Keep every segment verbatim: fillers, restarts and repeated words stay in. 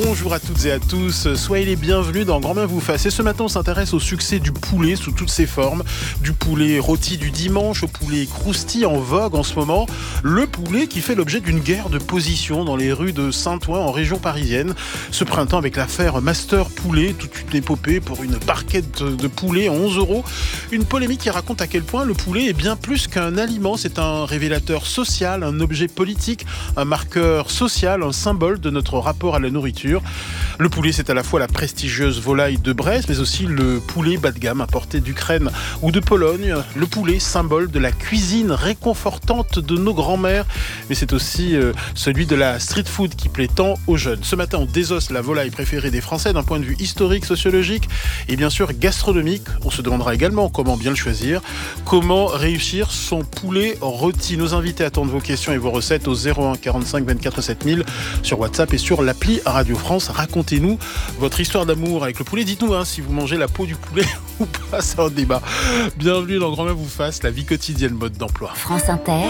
Bonjour à toutes et à tous, soyez les bienvenus dans Grand Bien vous fasse. Et ce matin, on s'intéresse au succès du poulet sous toutes ses formes. Du poulet rôti du dimanche au poulet croustille en vogue en ce moment. Le poulet qui fait l'objet d'une guerre de position dans les rues de Saint-Ouen en région parisienne. Ce printemps avec l'affaire Master Poulet, toute une épopée pour une barquette de poulet à onze euros. Une polémique qui raconte à quel point le poulet est bien plus qu'un aliment. C'est un révélateur social, un objet politique, un marqueur social, un symbole de notre rapport à la nourriture. Le poulet, c'est à la fois la prestigieuse volaille de Brest, mais aussi le poulet bas de gamme importé d'Ukraine ou de Pologne. Le poulet, symbole de la cuisine réconfortante de nos grands-mères, mais c'est aussi euh, celui de la street food qui plaît tant aux jeunes. Ce matin, on désosse la volaille préférée des Français d'un point de vue historique, sociologique et bien sûr gastronomique. On se demandera également comment bien le choisir, comment réussir son poulet rôti. Nos invités attendent vos questions et vos recettes au zéro un quarante-cinq vingt-quatre sept mille sur WhatsApp et sur l'appli Radio France. Racontez-nous votre histoire d'amour avec le poulet. Dites-nous hein, si vous mangez la peau du poulet ou pas, c'est un débat. Bienvenue dans Grand Bien vous fasse, la vie quotidienne mode d'emploi. France Inter,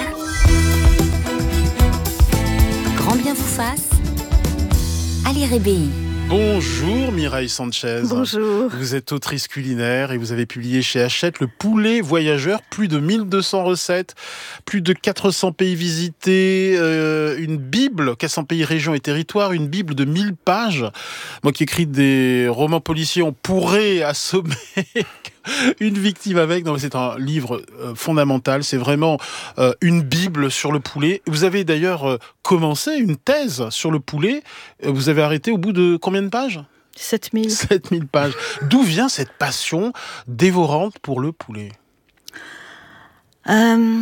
Grand Bien vous fasse, Ali Rébéi. Bonjour Mireille Sanchez. Bonjour. Vous êtes autrice culinaire et vous avez publié chez Hachette Le Poulet Voyageur, plus de mille deux cents recettes, plus de quatre cents pays visités, euh, une bible, quatre cents pays, régions et territoires, une bible de mille pages. Moi qui écris des romans policiers, on pourrait assommer une victime avec. Non, mais c'est un livre euh, fondamental. C'est vraiment euh, une bible sur le poulet. Vous avez d'ailleurs euh, commencé une thèse sur le poulet. Vous avez arrêté au bout de combien de pages ? sept mille. sept mille pages. D'où vient cette passion dévorante pour le poulet ? euh,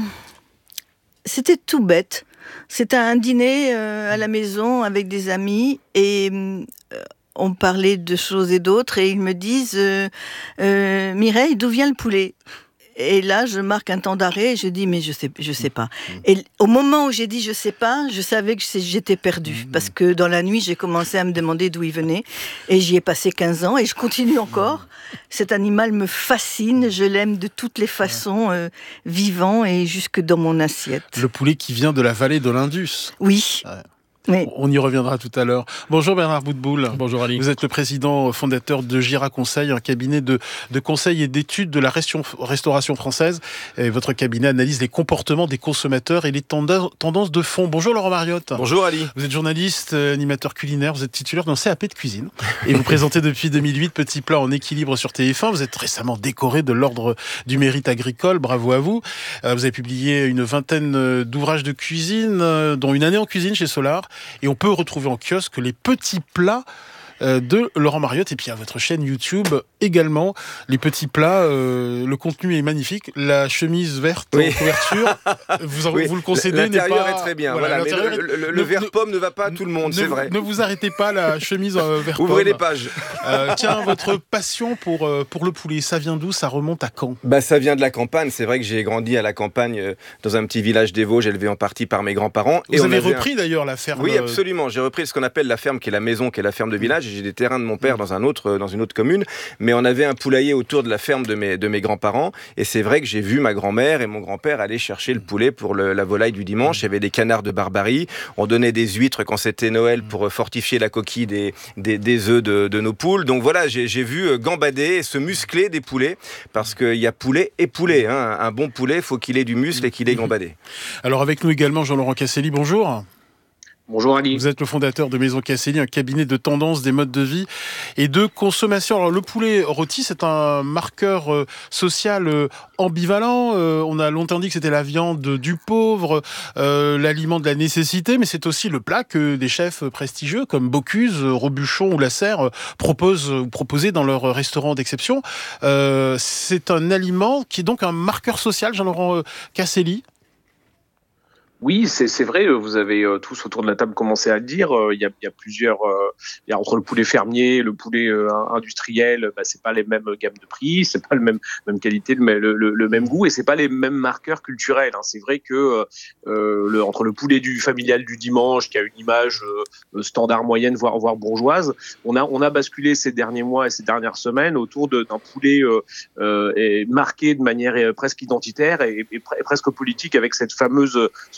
C'était tout bête. C'était un dîner euh, à la maison avec des amis et euh, on parlait de choses et d'autres et ils me disent euh, euh, Mireille, d'où vient le poulet ? Et là, je marque un temps d'arrêt et je dis, mais je sais, je sais pas. Et au moment où j'ai dit, je sais pas, je savais que j'étais perdue. Parce que dans la nuit, j'ai commencé à me demander d'où il venait. Et j'y ai passé quinze ans et je continue encore. Cet animal me fascine. Je l'aime de toutes les façons, euh, vivant et jusque dans mon assiette. Le poulet qui vient de la vallée de l'Indus. Oui. Ouais. Oui. On y reviendra tout à l'heure. Bonjour Bernard Boutboul. Bonjour Ali. Vous êtes le président fondateur de Gira Conseil, un cabinet de, de conseil et d'études de la restauration française. Et votre cabinet analyse les comportements des consommateurs et les tendances de fond. Bonjour Laurent Mariotte. Bonjour Ali. Vous êtes journaliste, animateur culinaire, vous êtes titulaire d'un C A P de cuisine et vous présentez depuis deux mille huit Petits plats en équilibre sur T F un. Vous êtes récemment décoré de l'ordre du mérite agricole. Bravo à vous. Vous avez publié une vingtaine d'ouvrages de cuisine, dont une année en cuisine chez Solar. Et on peut retrouver en kiosque les petits plats de Laurent Mariotte. Et puis à votre chaîne YouTube également, les petits plats. Euh, le contenu est magnifique. La chemise verte oui. en couverture, vous, oui. vous le concédez. L'intérieur n'est pas... est très bien. Voilà, voilà, mais le, le, le, le vert ne, pomme ne va pas à tout le monde, ne, c'est vrai. Ne vous arrêtez pas, la chemise euh, vert Ouvrez pomme. les pages. Euh, tiens, votre passion pour, euh, pour le poulet, ça vient d'où ? Ça remonte à quand ? Bah, ça vient de la campagne. C'est vrai que j'ai grandi à la campagne, euh, dans un petit village des Vosges, élevé en partie par mes grands-parents. Vous et avez on repris un... d'ailleurs la ferme. Oui, absolument. J'ai repris ce qu'on appelle la ferme, qui est la maison, qui est la ferme de village. Et j'ai des terrains de mon père dans un autre, dans une autre commune. Mais on avait un poulailler autour de la ferme de mes, de mes grands-parents. Et c'est vrai que j'ai vu ma grand-mère et mon grand-père aller chercher le poulet pour le, la volaille du dimanche. Il y avait des canards de Barbarie. On donnait des huîtres quand c'était Noël pour fortifier la coquille des, des, des œufs de, de nos poules. Donc voilà, j'ai, j'ai vu gambader et se muscler des poulets. Parce qu'il y a poulet et poulet. Hein. Un bon poulet, il faut qu'il ait du muscle et qu'il ait gambadé. Alors avec nous également Jean-Laurent Casselli, bonjour. Bonjour Ali. Vous êtes le fondateur de Maison Casselli, un cabinet de tendance des modes de vie et de consommation. Alors le poulet rôti, c'est un marqueur euh, social euh, ambivalent. Euh, on a longtemps dit que c'était la viande du pauvre, euh, l'aliment de la nécessité, mais c'est aussi le plat que des chefs prestigieux comme Bocuse, Robuchon ou Lasserre euh, proposent ou proposaient dans leur restaurant d'exception. Euh, c'est un aliment qui est donc un marqueur social, Jean-Laurent euh, Casselli. Oui, c'est, c'est vrai, vous avez euh, tous autour de la table commencé à le dire, il euh, y, a, y a plusieurs, euh, y a entre le poulet fermier, le poulet euh, industriel, bah, c'est pas les mêmes gammes de prix, c'est pas le même, même qualité, le, le, le même goût et c'est pas les mêmes marqueurs culturels. Hein. C'est vrai que euh, le, entre le poulet du familial du dimanche, qui a une image euh, standard moyenne, voire, voire bourgeoise, on a, on a basculé ces derniers mois et ces dernières semaines autour de, d'un poulet euh, euh, marqué de manière presque identitaire et, et, et presque politique avec cette fameuse, ce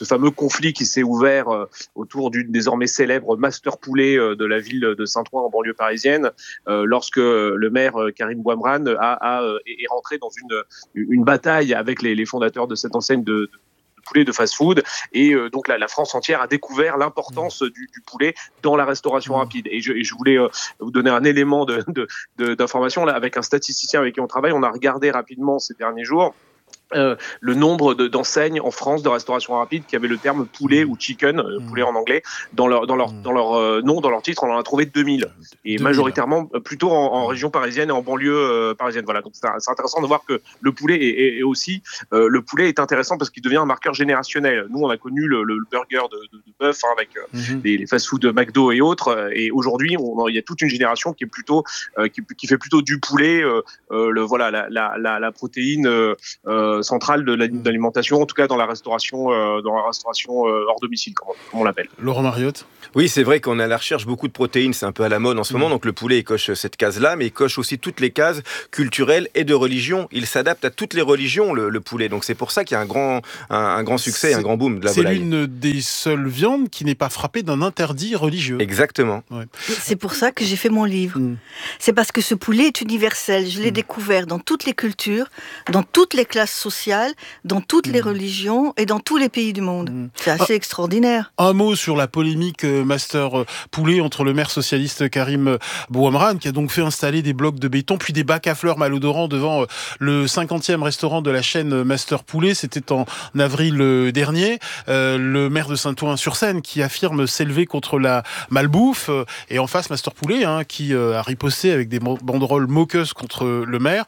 fameux conflit qui s'est ouvert euh, autour du désormais célèbre Master Poulet euh, de la ville de Saint-Ouen en banlieue parisienne, euh, lorsque le maire euh, Karim Bouamrane a, a, a, est rentré dans une, une bataille avec les, les fondateurs de cette enseigne de, de poulet de fast-food, et euh, donc la, la France entière a découvert l'importance du, du poulet dans la restauration rapide. Et je, et je voulais euh, vous donner un élément de, de, de, d'information là, avec un statisticien avec qui on travaille. On a regardé rapidement ces derniers jours Euh, le nombre de, d'enseignes en France de restauration rapide qui avaient le terme poulet ou chicken, euh, poulet en anglais, dans leur, dans leur, dans leur euh, nom, dans leur titre. On en a trouvé deux mille. Et deux mille. Majoritairement euh, plutôt en, en région parisienne et en banlieue euh, parisienne. Voilà. Donc c'est, c'est intéressant de voir que le poulet est, est, est aussi, euh, le poulet est intéressant parce qu'il devient un marqueur générationnel. Nous, on a connu le, le, le burger de, de, de bœuf hein, avec euh, mm-hmm. les, les fast-food de McDo et autres. Et aujourd'hui, on, il y a toute une génération qui est plutôt, euh, qui, qui fait plutôt du poulet, euh, euh, le, voilà, la, la, la, la protéine, euh, centrale de l'alimentation, en tout cas dans la restauration, euh, dans la restauration euh, hors domicile, comme on, comme on l'appelle. Laurent Mariotte. Oui, c'est vrai qu'on est à la recherche beaucoup de protéines, c'est un peu à la mode en ce moment, mmh. donc le poulet il coche cette case-là, mais il coche aussi toutes les cases culturelles et de religion. Il s'adapte à toutes les religions, le, le poulet, donc c'est pour ça qu'il y a un grand, un, un grand succès, c'est, un grand boom de la c'est volaille. C'est l'une des seules viandes qui n'est pas frappée d'un interdit religieux. Exactement. Ouais. C'est pour ça que j'ai fait mon livre. Mmh. C'est parce que ce poulet est universel. Je l'ai mmh. découvert dans toutes les cultures, dans toutes les classes sociales, dans toutes mmh. les religions et dans tous les pays du monde. Mmh. C'est assez ah, extraordinaire. Un mot sur la polémique Master Poulet entre le maire socialiste Karim Bouamrane, qui a donc fait installer des blocs de béton puis des bacs à fleurs malodorants devant le cinquantième restaurant de la chaîne Master Poulet. C'était en avril dernier. Euh, le maire de Saint-Ouen-sur-Seine qui affirme s'élever contre la malbouffe. Et en face, Master Poulet, hein, qui euh, a riposté avec des banderoles moqueuses contre le maire.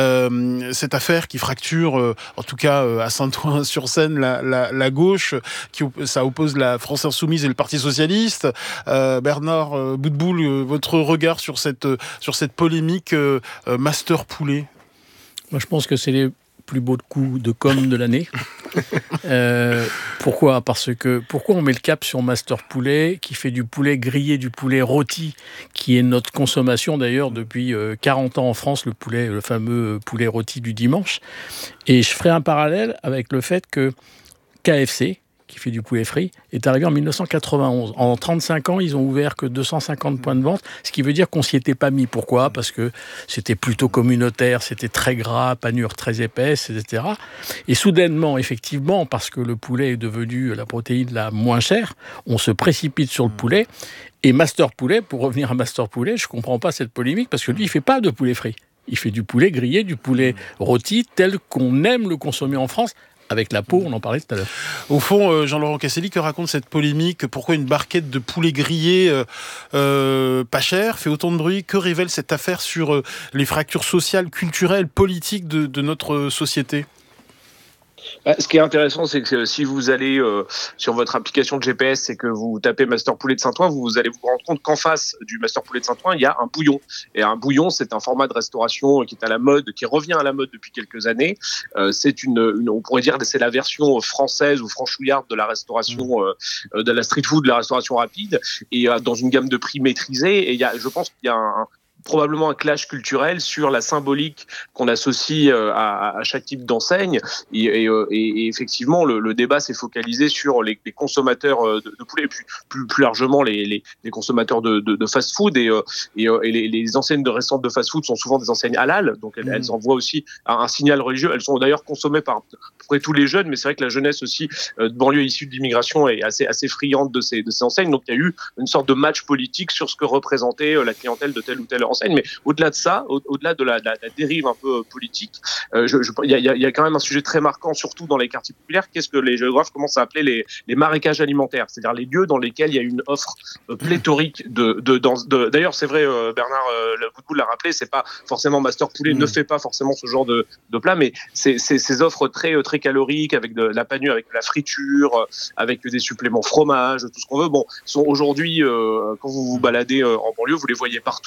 Euh, cette affaire qui fracture, euh, en tout cas euh, à Saint-Ouen-sur-Seine, la, la, la gauche, qui, ça oppose la France Insoumise et le Parti Socialiste. Euh, Bernard euh, Boutboul, euh, votre regard sur cette, euh, sur cette polémique euh, euh, Master Poulet? Moi, je pense que c'est les plus beaux coups de com' de l'année. euh, pourquoi ? Parce que pourquoi on met le cap sur Master Poulet, qui fait du poulet grillé, du poulet rôti, qui est notre consommation d'ailleurs depuis euh, quarante ans en France, le poulet, le fameux poulet rôti du dimanche. Et je ferai un parallèle avec le fait que K F C, qui fait du poulet frit, est arrivé en dix-neuf cent quatre-vingt-onze. En trente-cinq ans, ils ont ouvert que deux cent cinquante points de vente, ce qui veut dire qu'on s'y était pas mis. Pourquoi ? Parce que c'était plutôt communautaire, c'était très gras, panure très épaisse, et cetera. Et soudainement, effectivement, parce que le poulet est devenu la protéine la moins chère, on se précipite sur le poulet. Et Master Poulet, pour revenir à Master Poulet, je comprends pas cette polémique, parce que lui, il fait pas de poulet frit. Il fait du poulet grillé, du poulet rôti, tel qu'on aime le consommer en France, avec la peau, on en parlait tout à l'heure. Au fond, euh, Jean-Laurent Casselli, que raconte cette polémique ? Pourquoi une barquette de poulet grillé euh, euh, pas cher fait autant de bruit ? Que révèle cette affaire sur euh, les fractures sociales, culturelles, politiques de, de notre société ? Bah, ce qui est intéressant, c'est que si vous allez euh, sur votre application de G P S et que vous tapez Master Poulet de Saint-Ouen, vous allez vous rendre compte qu'en face du Master Poulet de Saint-Ouen, il y a un bouillon. Et un bouillon, c'est un format de restauration qui est à la mode, qui revient à la mode depuis quelques années. Euh, c'est une, une, on pourrait dire, que c'est la version française ou franchouillarde de la restauration, euh, de la street food, de la restauration rapide, et euh, dans une gamme de prix maîtrisée. Et il y a, je pense qu'il y a un probablement un clash culturel sur la symbolique qu'on associe à, à chaque type d'enseigne. Et, et, et effectivement, le, le débat s'est focalisé sur les, les consommateurs de, de poulet, et puis plus, plus largement les, les, les consommateurs de, de, de fast-food. Et, et, et les, les enseignes de restaurants de fast-food sont souvent des enseignes halal, donc elles, mmh. elles envoient aussi un, un signal religieux. Elles sont d'ailleurs consommées par à peu près tous les jeunes, mais c'est vrai que la jeunesse aussi de banlieue issue de l'immigration est assez, assez friande de ces, de ces enseignes. Donc il y a eu une sorte de match politique sur ce que représentait la clientèle de telle ou telle enseigne. Mais au-delà de ça, au- au-delà de la, de la, de la dérive un peu politique, euh, je, je, il, y a, il y a quand même un sujet très marquant, surtout dans les quartiers populaires, qu'est-ce que les géographes commencent à appeler les, les marécages alimentaires, c'est-à-dire les lieux dans lesquels il y a une offre euh, pléthorique de, de, de, de d'ailleurs c'est vrai, euh, Bernard euh, Boutboul l'a rappelé, c'est pas forcément Master Poulet mmh. ne fait pas forcément ce genre de, de plat, mais c'est, c'est ces offres très très caloriques avec de la panure, avec de la friture, avec des suppléments fromage, tout ce qu'on veut. Bon, sont aujourd'hui euh, quand vous vous baladez euh, en banlieue, vous les voyez partout.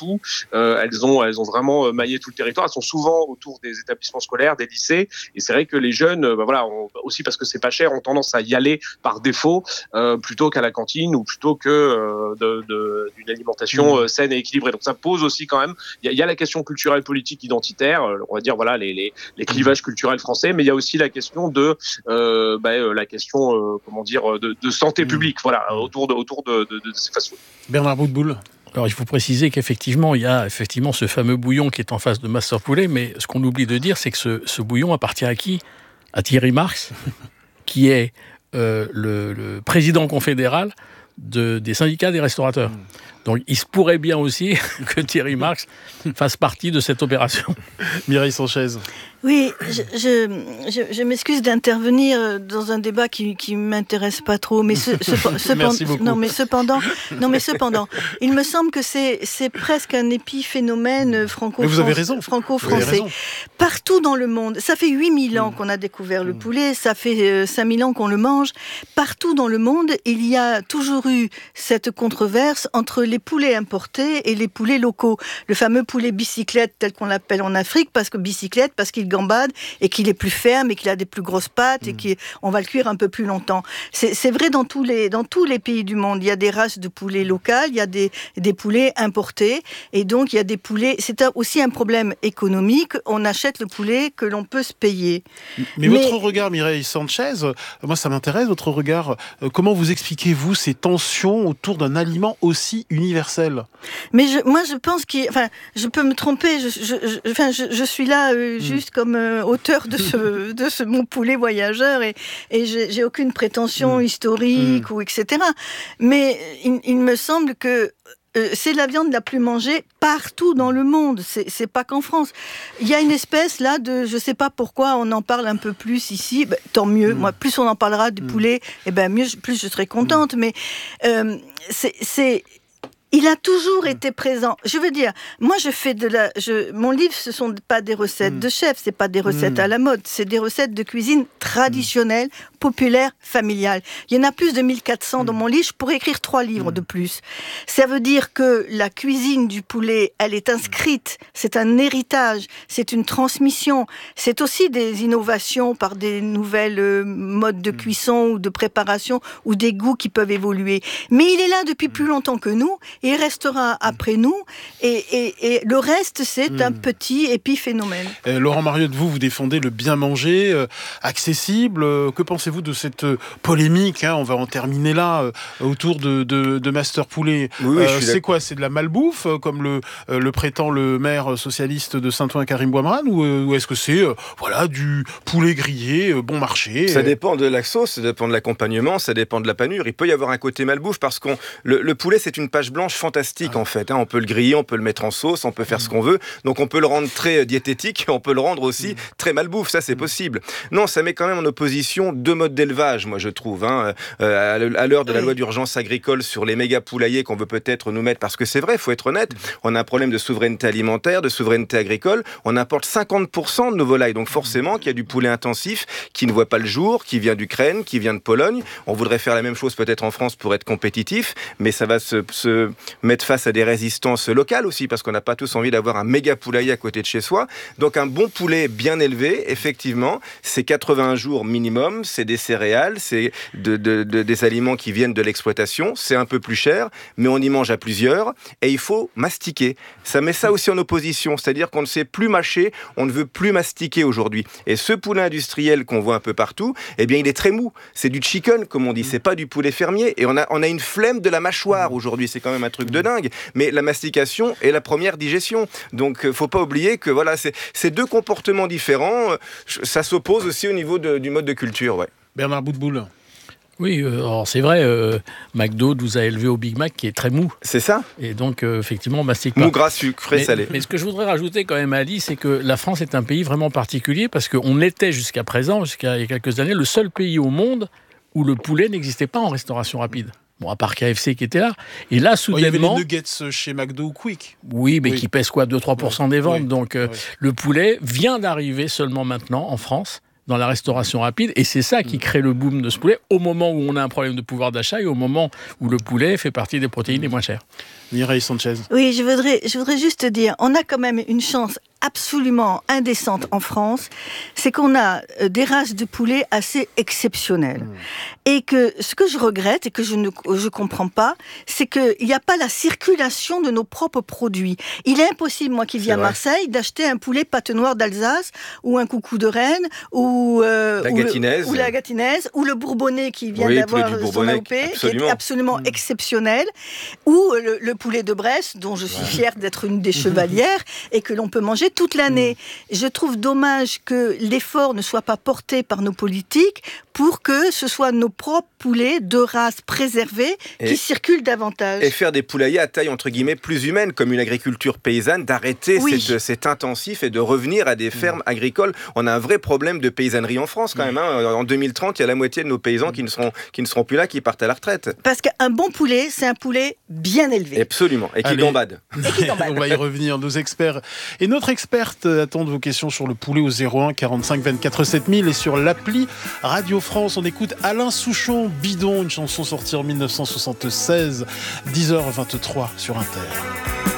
Euh, elles ont, elles ont vraiment maillé tout le territoire. Elles sont souvent autour des établissements scolaires, des lycées. Et c'est vrai que les jeunes, bah voilà, on, aussi parce que c'est pas cher, ont tendance à y aller par défaut euh, plutôt qu'à la cantine ou plutôt que euh, de, de, d'une alimentation euh, saine et équilibrée. Donc ça pose aussi quand même. Il y, y a la question culturelle, politique, identitaire. Euh, on va dire voilà les, les, les clivages culturels français, mais il y a aussi la question de euh, bah, la question euh, comment dire de, de santé publique. Voilà autour de autour de, de, de ces fast-food. Bernard Boutboul. Alors, il faut préciser qu'effectivement, il y a effectivement ce fameux bouillon qui est en face de Master Poulet, mais ce qu'on oublie de dire, c'est que ce, ce bouillon appartient à qui ? À Thierry Marx, qui est euh, le, le président confédéral de, des syndicats des restaurateurs. Donc, il se pourrait bien aussi que Thierry Marx fasse partie de cette opération. Mireille Sanchez. Oui, je, je, je, je m'excuse d'intervenir dans un débat qui qui m'intéresse pas trop, mais ce, ce, cependant, Merci beaucoup. non mais cependant, non mais cependant, il me semble que c'est c'est presque un épiphénomène franco. Mais vous avez raison. Franco-français. Partout dans le monde, ça fait huit mille ans qu'on a découvert le poulet, ça fait cinq mille ans qu'on le mange. Partout dans le monde, il y a toujours eu cette controverse entre les poulets importés et les poulets locaux. Le fameux poulet bicyclette tel qu'on l'appelle en Afrique, parce que bicyclette, parce qu'il gambade et qu'il est plus ferme et qu'il a des plus grosses pattes et qu'on va le cuire un peu plus longtemps. C'est, c'est vrai dans tous les dans tous les pays du monde. Il y a des races de poulets locales, il y a des des poulets importés et donc il y a des poulets. C'est aussi un problème économique. On achète le poulet que l'on peut se payer. Mais, Mais votre regard, Mireille Sanchez, moi ça m'intéresse. Votre regard. Comment vous expliquez-vous ces tensions autour d'un aliment aussi universel ? Mais je, moi je pense qu'il, enfin, je peux me tromper. Je, je, je, enfin, je, je suis là euh, juste comme euh, auteur de ce, de ce mon poulet voyageur et, et j'ai, j'ai aucune prétention mmh. historique mmh. ou et cetera. Mais il, il me semble que euh, c'est la viande la plus mangée partout dans le monde. C'est, c'est pas qu'en France. Il y a une espèce là de, je sais pas pourquoi on en parle un peu plus ici. Ben, tant mieux. Mmh. Moi, plus on en parlera du mmh. poulet, et ben mieux, plus je serai contente. Mmh. Mais euh, c'est, c'est il a toujours été présent. Je veux dire, moi, je fais de la. Je, mon livre, ce sont pas des recettes mmh. de chef, c'est pas des recettes mmh. à la mode, c'est des recettes de cuisine traditionnelle, mmh. populaire, familiale. Il y en a plus de mille quatre cents mmh. dans mon livre. Je pourrais écrire trois livres mmh. de plus. Ça veut dire que la cuisine du poulet, elle est inscrite. C'est un héritage, c'est une transmission. C'est aussi des innovations par des nouvelles euh, modes de cuisson ou de préparation ou des goûts qui peuvent évoluer. Mais il est là depuis plus longtemps que nous. Et il restera après nous, et, et, et le reste, c'est mmh. un petit épiphénomène. Euh, Laurent Mariotte, vous, vous défendez le bien manger, euh, accessible. Euh, que pensez-vous de cette euh, polémique hein, on va en terminer là, euh, autour de, de, de Master Poulet. Oui, oui, euh, c'est quoi ? C'est de la malbouffe, euh, comme le, euh, le prétend le maire socialiste de Saint-Ouen, Karim Bouamrane, ou, euh, ou est-ce que c'est euh, voilà, du poulet grillé, euh, bon marché ? Ça dépend de la sauce, ça dépend de l'accompagnement, ça dépend de la panure. Il peut y avoir un côté malbouffe, parce que le, le poulet, c'est une page blanche fantastique ah. en fait. Hein. On peut le griller, on peut le mettre en sauce, on peut faire mmh. ce qu'on veut. Donc on peut le rendre très diététique, on peut le rendre aussi mmh. très malbouffe. Ça, c'est mmh. possible. Non, ça met quand même en opposition deux modes d'élevage, moi je trouve. Hein. Euh, à l'heure de la loi d'urgence agricole sur les méga poulaillers qu'on veut peut-être nous mettre, parce que c'est vrai, il faut être honnête, on a un problème de souveraineté alimentaire, de souveraineté agricole. On importe cinquante pour cent de nos volailles. Donc forcément, qu'il y a du poulet intensif qui ne voit pas le jour, qui vient d'Ukraine, qui vient de Pologne. On voudrait faire la même chose peut-être en France pour être compétitif, mais ça va se, se mettre face à des résistances locales aussi, parce qu'on n'a pas tous envie d'avoir un méga poulailler à côté de chez soi. Donc un bon poulet bien élevé, effectivement, c'est quatre-vingts jours minimum, c'est des céréales, c'est de, de, de, des aliments qui viennent de l'exploitation, c'est un peu plus cher, mais on y mange à plusieurs, et il faut mastiquer. Ça met ça aussi en opposition, c'est-à-dire qu'on ne sait plus mâcher, on ne veut plus mastiquer aujourd'hui. Et ce poulet industriel qu'on voit un peu partout, eh bien il est très mou, c'est du chicken, comme on dit, c'est pas du poulet fermier, et on a, on a une flemme de la mâchoire aujourd'hui, c'est quand même un truc de dingue. Mais la mastication est la première digestion. Donc, euh, faut pas oublier que voilà, c'est, c'est deux comportements différents. Ça s'oppose aussi au niveau de, du mode de culture. Ouais. Bernard Boutboul. Oui, euh, alors c'est vrai, euh, McDo nous a élevé au Big Mac qui est très mou. C'est ça. Et donc, euh, effectivement, on mastique pas. Mou, gras, sucré, mais, salé. Mais ce que je voudrais rajouter quand même, Ali, c'est que la France est un pays vraiment particulier, parce qu'on était jusqu'à présent, jusqu'à il y a quelques années, le seul pays au monde où le poulet n'existait pas en restauration rapide. Bon, à part K F C qui était là. Et là, soudainement... Il y avait les nuggets chez McDo ou Quick. Oui, mais oui. qui pèsent quoi, deux à trois pour cent des ventes. Oui. Donc, euh, oui. le poulet vient d'arriver seulement maintenant en France, dans la restauration rapide. Et c'est ça qui crée le boom de ce poulet au moment où on a un problème de pouvoir d'achat et au moment où le poulet fait partie des protéines les moins chères. Mireille Sanchez. Oui, je voudrais, je voudrais juste dire, on a quand même une chance absolument indécente en France, c'est qu'on a des races de poulet assez exceptionnelles. Mmh. Et que ce que je regrette et que je ne je comprends pas, c'est qu'il n'y a pas la circulation de nos propres produits. Il est impossible, moi qui vis à Marseille, d'acheter un poulet pâte noire d'Alsace ou un coucou de Rennes ou, euh, la, ou, gatinaise. Le, ou la gatinaise ou le bourbonnais qui vient oui, d'avoir son A O P, absolument. Qui est absolument mmh. exceptionnel, ou le, le poulet de Bresse, dont je suis ouais. fière d'être une des chevalières et que l'on peut manger toute l'année. Mmh. Je trouve dommage que l'effort ne soit pas porté par nos politiques pour que ce soit nos propres poulets de race préservée et, qui circulent davantage. Et faire des poulaillers à taille entre guillemets plus humaine, comme une agriculture paysanne, d'arrêter oui. cet, cet intensif et de revenir à des fermes mmh. agricoles. On a un vrai problème de paysannerie en France quand mmh. même. Hein. En deux mille trente, il y a la moitié de nos paysans qui ne seront, qui ne seront plus là, qui partent à la retraite. Parce qu'un bon poulet, c'est un poulet bien élevé. Absolument. Et qui gambade. Et qui gambade. On va y revenir, nos experts. Et notre experte attend vos questions sur le poulet au zéro un quarante-cinq vingt-quatre sept mille et sur l'appli Radio France. On écoute Alain Souchon, Bidon, une chanson sortie en mille neuf cent soixante-seize, dix heures vingt-trois sur Inter.